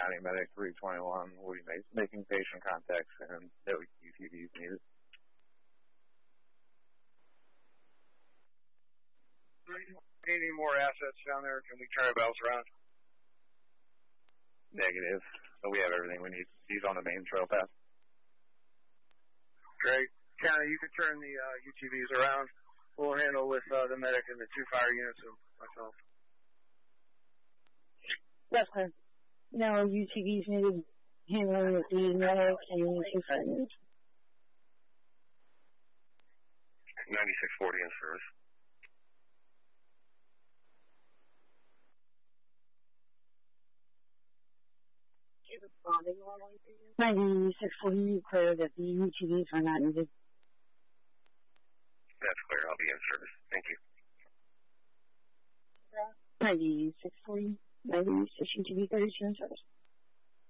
County Medic 321 will be making patient contacts and no UTVs needed. Any more assets down there? Can we turn our bells around? Negative. So we have everything we need. He's on the main trail path. Great. County, you can turn the UTVs around. We'll handle with the medic and the 2 fire units and myself. Yes, sir. No UTVs needed. Handling with the medic and the 2 fire units. 9640 in service. Is it bonding normally for you? 9640, clear that the UTVs are not needed. That's clear. I'll be in service. Thank you. 9640, 96 UTV 32 in service.